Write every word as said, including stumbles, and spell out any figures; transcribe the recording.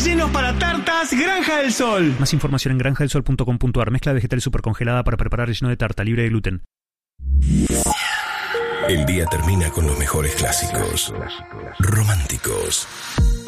rellenos para tartas Granja del Sol. Más información en granja del sol punto com punto a r. Mezcla vegetal supercongelada para preparar relleno de tarta libre de gluten. El día termina con los mejores clásicos románticos.